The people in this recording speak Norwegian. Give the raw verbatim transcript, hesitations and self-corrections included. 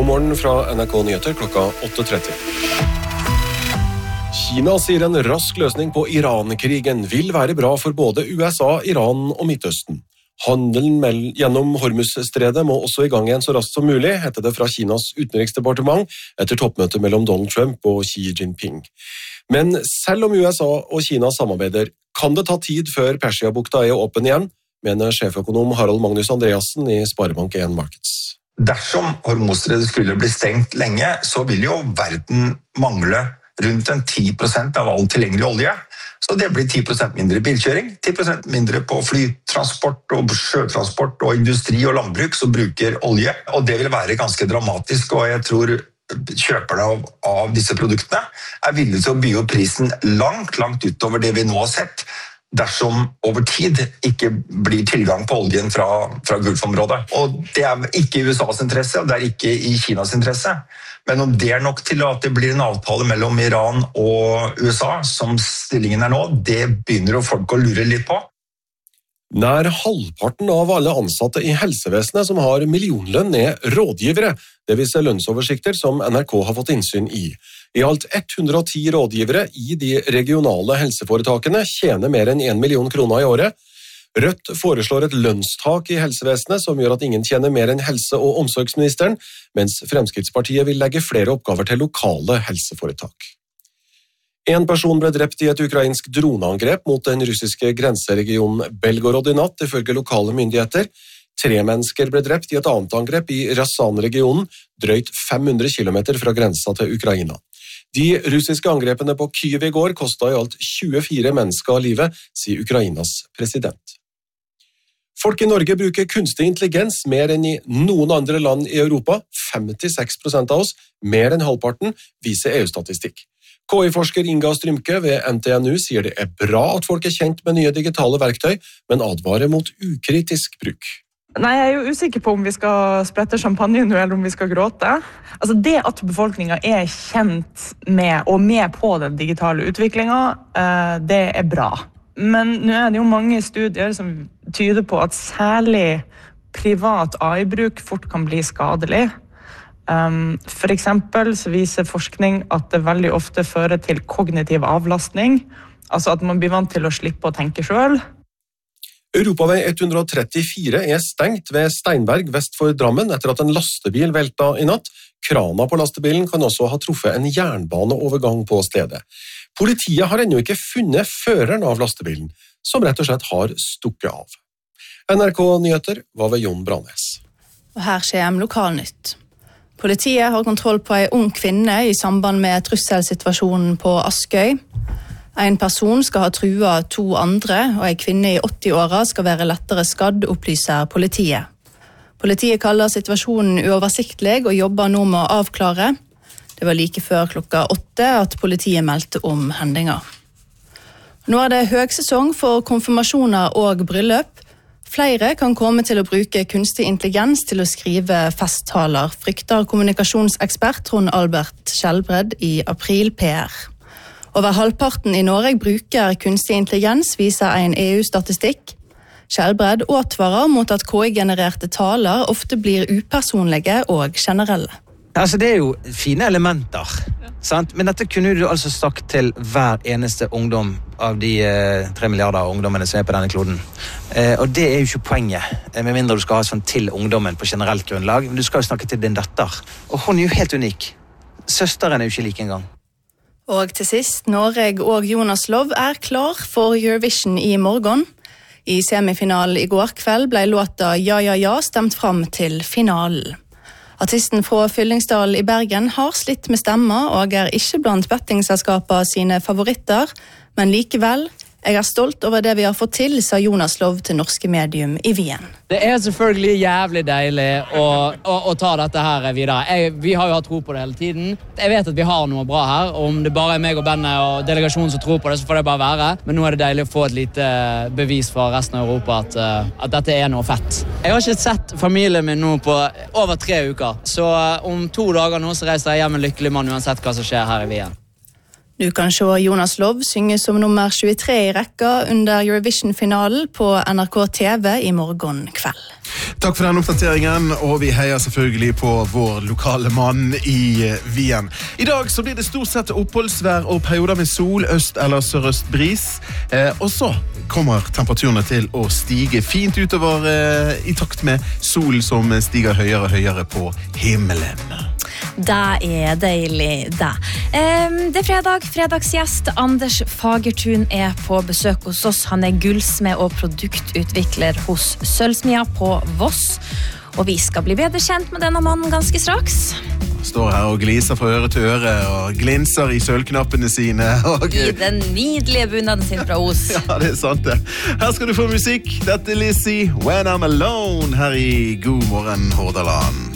God morgen fra N R K Nyheter klokka åtte tretti. Kina sier en rask løsning på Iran-krigen vil være bra for både U S A, Iran og Midtøsten. Handelen gjennom Hormuz-stredet må også i gang igjen så raskt som mulig, heter det fra Kinas utenriksdepartement etter toppmøtet mellom Donald Trump og Xi Jinping. Men selv om U S A og Kina samarbeider, kan det ta tid før Persiabukta er åpen igjen, mener sjeføkonom Harald Magnus Andreassen i Sparebank en Markets. Dersom Hormuzstredet skulle bli stengt lenge, så vil jo verden mangle rundt en ti prosent av all tilgjengelig olje. Så det blir ti prosent mindre bilkjøring, ti prosent mindre på flytransport og sjøtransport og industri og landbruk som bruker olje. Og det vil være ganske dramatisk, og jeg tror kjøperne av, av disse produktene er villige til å by opp prisen langt, langt utover det vi nå har sett, dersom over tid ikke blir tilgang på oljen fra, fra Gulfområdet. Og det er ikke i U S A's interesse, og det er ikke i Kinas interesse. Men om det er nok til at det blir en avtale mellom Iran og U S A, som stillingen er nå, det begynner jo folk å lure litt på. Nær halvparten av alle ansatte i helsevesenet som har millionlønn er rådgivere. Det viser lønnsoversikter som N R K har fått innsyn i. I alt hundre og ti rådgivere i de regionale helseforetakene tjener mer enn en million kroner i året. Rødt foreslår et lønnstak i helsevesenet som gjør at ingen tjener mer enn helse- og omsorgsministeren, mens Fremskrittspartiet vil legge flere oppgaver til lokale helseforetak. En person ble drept i et ukrainsk droneangrep mot den russiske grenseregionen Belgorod i natt, ifølge lokale myndigheter. Tre mennesker ble drept i et annet angrep i Razan-regionen, drøyt fem hundre kilometer fra grensa til Ukraina. De russiske angrepene på Kyiv i går kostet i alt tjuefire mennesker livet, sier Ukrainas president. Folk i Norge bruker kunstig intelligens mer enn i noen andre land i Europa. femtiseks prosent av oss, mer enn halvparten, viser E U-statistikk. K I-forsker Inga Strymke ved N T N U sier det er bra at folk er kjent med nye digitale verktøy, men advarer mot ukritisk bruk. Nei, jeg er jo usikker på om vi skal sprette champagne nå, eller om vi skal gråte. Altså, det at befolkningen er kjent med og med på den digitale utviklingen, det er bra. Men nå er det jo mange studier som tyder på at særlig privat A I-bruk fort kan bli skadelig. Um, for eksempel så viser forskning at det veldig ofte fører til kognitiv avlastning, altså at man blir vant til å slippe å tenke selv. Europavei ett hundre og trettifire er stengt ved Steinberg vest for Drammen etter at en lastebil velta i natt. Krana på lastebilen kan også ha truffet en jernbaneovergang på stedet. Politiet har ennå ikke funnet føreren av lastebilen, som rett og slett har stukket av. N R K Nyheter var ved Jon Branes. Og her skjer lokalnytt. Politiet har kontroll på en ung kvinne i samband med trusselsituasjonen på Askøy. En person skal ha trua to andre, og en kvinne i åtti-åra skal være lettere skadd, opplyser politiet. Politiet kaller situasjonen uoversiktlig og jobber nå med å avklare. Det var like før klokka åtte at politiet meldte om hendinger. Nå er det høgsesong for konfirmasjoner og bryllup. Flere kan komme til å bruke kunstig intelligens til å skrive festtaler, frykter kommunikasjonsekspert Trond Albert Skjelbred i April P R. Over halvparten i Norge bruker kunstig intelligens, viser en E U-statistikk. Skjelbred advarer mot at K I-genererte taler ofte blir upersonlige og generelle. Altså, det er jo fine elementer, sant? Men dette kunne du altså sagt til hver eneste ungdom av de eh, tre milliarder ungdommene som er på denne kloden. Eh, og det er jo ikke poenget, eh, med mindre du skal ha sånn til ungdommen på generelt grunnlag. Men du skal jo snakke til din datter, og hun er jo helt unik. Søsteren er jo ikke like engang. Og til sist, Noreg og Jonas Love er klar for Eurovision i morgen. I semifinalen i går kveld ble låta Ja, ja, ja stemt fram til finalen. Artisten fra Fyllingsdal i Bergen har slitt med stemmer og er ikke blant bettingselskapene sine favoritter, men likevel, jeg er stolt over det vi har fått til, sa Jonas Love til norske medium i Wien. Det er selvfølgelig jævlig deilig å, å, å ta dette her videre. Jeg, vi har jo hatt tro på det hele tiden. Jeg vet at vi har noe bra her, og om det bare er meg og bandet og delegasjonen som tror på det, så får det bare være. Men nå er det deilig å få et lite bevis fra resten av Europa at, at dette er noe fett. Jeg har ikke sett familien min nå på over tre uker, så om to dager nå så reiser jeg hjem en lykkelig mann uansett hva som skjer her i Wien. Du kan se Jonas Love synge som nummer tjuetre i rekka under Eurovision-finalen på N R K T V i morgen kveld. Takk for den oppdateringen, og vi heier selvfølgelig på vår lokale mann i Wien. I dag så blir det stort sett oppholdsvær og perioder med sol, øst eller sørøst bris, eh, og så kommer temperaturene til å stige fint utover eh, i takt med solen som stiger høyere og høyere på himmelen. Det er deilig, det. Det er fredag. Fredagsgjest Anders Fagertun er på besøk hos oss. Han er gullsmed og produktutvikler hos Sølvsmia på Voss. Og vi skal bli bedre kjent med denne mannen ganske straks. Står her og gliser fra øre til øre og glinser i sølvknappene sine. Og... I den nydelige bunaden sin fra Os. Ja, det er sant det. Her skal du få musikk. Dette er Lizzie, When I'm Alone, her i God morgen Hordaland.